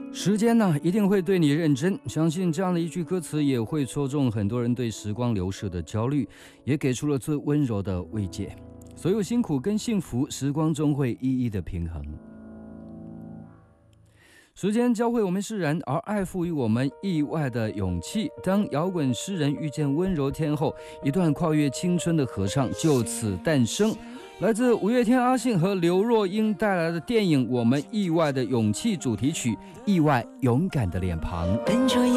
时间呢，一定会对你认真。相信这样的一句歌词也会戳中很多人对时光流逝的焦虑，也给出了最温柔的慰藉。所有辛苦跟幸福，时光终会一一的平衡。时间教会我们释然，而爱赋予我们意外的勇气。当摇滚诗人遇见温柔天后，一段跨越青春的合唱就此诞生。来自五月天阿信和刘若英带来的电影《我们意外的勇气》主题曲《意外勇敢的脸庞》。